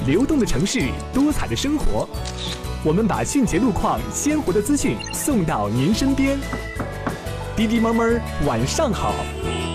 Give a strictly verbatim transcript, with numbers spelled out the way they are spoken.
流动的城市，多彩的生活。我们把迅捷路况、鲜活的资讯送到您身边。滴滴猫猫，晚上好。